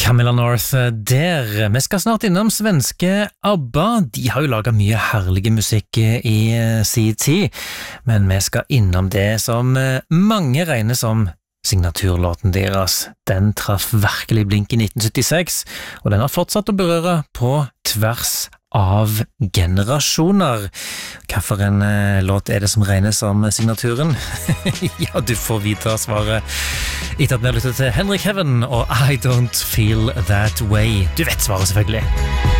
Camilla North der. Vi skal snart innom svenske ABBA. De har jo laget mye herlige musikk i sin tid, men vi skal innom det som mange regner som signaturlåten deres. Den traff virkelig blink i 1976, og den har fortsatt å berøre på tvers av generasjoner. Hvilken en låt er det som regnes som signaturen? Ja, du får vite svaret etter at vi har lyttet til Henrik Heaven og I Don't Feel That Way. Du vet svaret selvfølgelig.